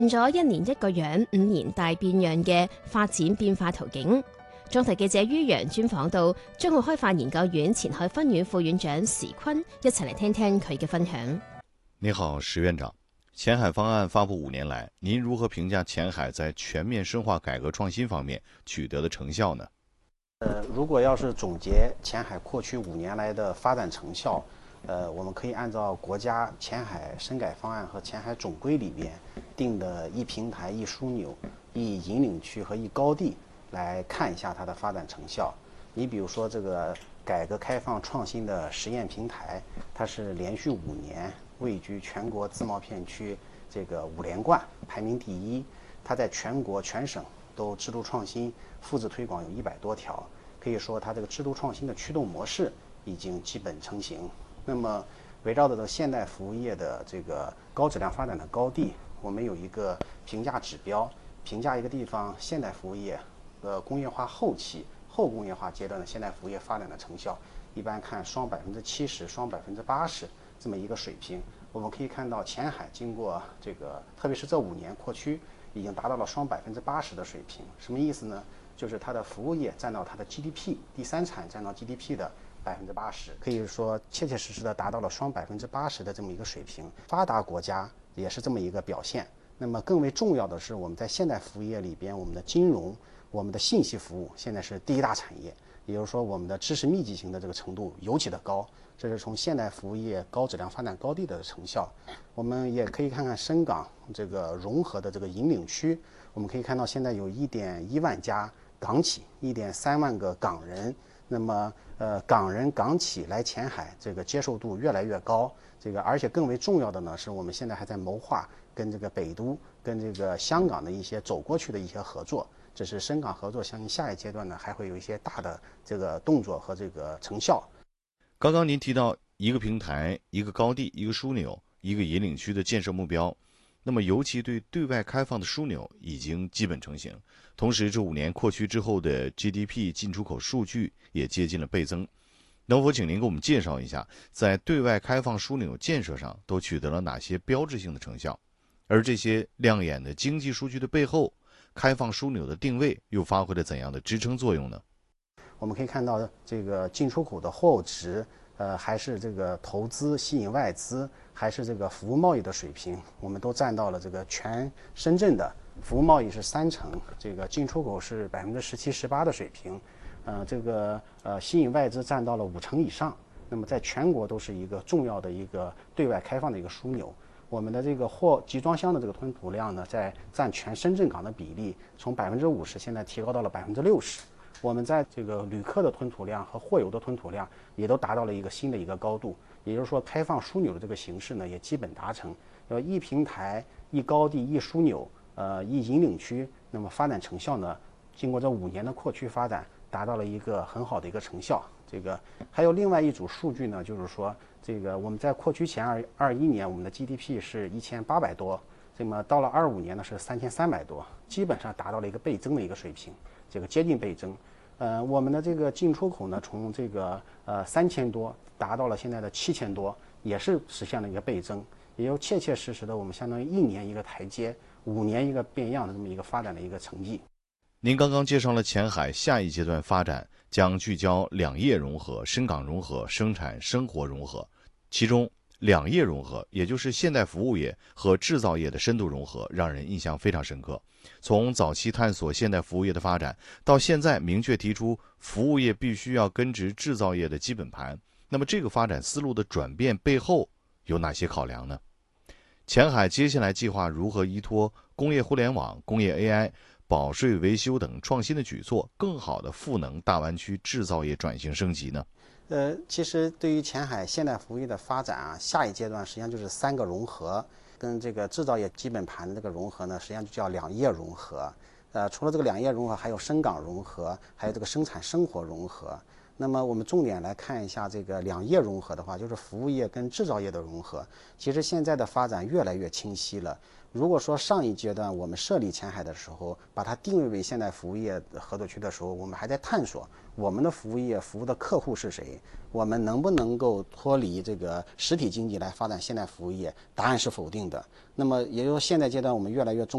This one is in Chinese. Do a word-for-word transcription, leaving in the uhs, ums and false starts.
咗一年一個樣，五年大變樣嘅發展變化途徑。綜合記者于洋專訪到中澳開發研究院前海分院副院長時坤，一齊嚟聽聽佢嘅分享。 你好，石院長。前海方案發布五年來，您如何評價前海在全面深化改革創新方面取得的成效呢？ 呃，如果要是總結前海過去五年來的發展成效，呃，我們可以按照國家前海深改方案和前海總規裏邊定的一平台、一樞紐、一引領區和一高地來看一下它的發展成效。你比如說這個改革開放創新的實驗平台，它是連續五年位居全國自貿片區這個五連冠，排名第一。它在全國全省都制度創新複製推廣有一百多條，可以說它這個制度創新的驅動模式已經基本成型。那麼圍繞着這個現代服務業的這個高質量發展的高地，我們有一個評價指標，評價一個地方現代服務業呃工業化後期後工業化階段的現代服務業發展的成效，一般看雙百分之七十、雙百分之八十這麼一個水平。我們可以看到前海經過這個，特別是這五年擴區，已經達到了雙百分之八十的水平。什麼意思呢？就是它的服務業佔到它的 G D P， 第三產佔到 G D P 的百分之八十，可以說切切實實的達到了雙百分之八十的這麼一個水平。發達國家也是這麼一個表現。那麼更為重要的是，我們在現代服務業裏邊，我們的金融、我們的信息服務現在是第一大產業，也就是說我們的知識密集型的這個程度尤其的高，這是從現代服務業高質量發展高地的成效。我們也可以看看深港這個融合的這個引領區，我們可以看到現在有一點一萬家港企，一點三萬個港人。那麼，呃，港人港企來前海，這個接受度越來越高。這個，而且更為重要的呢，是我們現在還在謀劃跟這個北都、跟這個香港的一些走過去的一些合作。這是深港合作，相信下一階段呢，還會有一些大的這個動作和這個成效。 剛剛您提到一個平台、一個高地、一個樞紐、一個引領區的建設目標。那麼尤其對對外開放的樞紐已經基本成型，同時這五年擴區之後的 G D P 進出口數據也接近了倍增。能否請您給我們介紹一下，在對外開放樞紐建設上都取得了哪些標誌性的成效？而這些亮眼的經濟數據的背後，開放樞紐的定位又發揮了怎樣的支撐作用呢？ 我們可以看到，這個進出口的貨物值，呃，還是這個投資吸引外資，還是這個服務貿易的水平，我們都佔到了這個全深圳的服務貿易是三成，這個進出口是百分之十七、十八的水平，呃，這個呃吸引外資佔到了五成以上。那麼在全國都是一個重要的一個對外開放的一個樞紐。我們的這個貨集裝箱的這個吞吐量呢，在佔全深圳港的比例從百分之五十現在提高到了百分之六十。我們在這個旅客的吞吐量和貨郵的吞吐量也都達到了一個新的一個高度，也就是說開放樞紐的這個形式呢也基本達成，要一平台、一高地、一樞紐、呃一引領區，那麼發展成效呢，經過這五年的擴區發展，達到了一個很好的一個成效。這個還有另外一組數據呢，就是說這個我們在擴區前二二一年我們的 G D P 是一千八百多，那麼到了二五年呢是三千三百多，基本上達到了一個倍增的一個水平，這個接近倍增。呃，我們的這個進出口呢，從這個呃三千多達到了現在的七千多，也是實現了一個倍增，也有切切實實的我們相當於一年一個台階，五年一個變樣的這麼一個發展的一個成績。 您剛剛介紹了前海下一階段發展將聚焦兩業融合、深港融合、生產生活融合，其中兩業融合，也就是現代服務業和製造業的深度融合，讓人印象非常深刻。從早期探索現代服務業的發展，到現在明確提出服務業必須要根植製造業的基本盤，那麼這個發展思路的轉變背後有哪些考量呢？前海接下來計劃如何依託工業互聯網、工業 A I、保稅維修等創新的舉措，更好地賦能大灣區製造業轉型升級呢？ 呃，其實對於前海現代服務業的發展啊，下一階段實際上就是三個融合，跟這個製造業基本盤的這個融合呢，實際上就叫兩業融合。呃，除了這個兩業融合，還有深港融合，還有這個生產生活融合。那麼我們重點來看一下這個兩業融合的話，就是服務業跟製造業的融合。其實現在的發展越來越清晰了。 如果说上一阶段我们设立前海的时候，把它定位为现代服务业合作区的时候，我们还在探索我们的服务业服务的客户是谁，我们能不能够脱离这个实体经济来发展现代服务业？答案是否定的。那么也就是说，现在阶段我们越来越重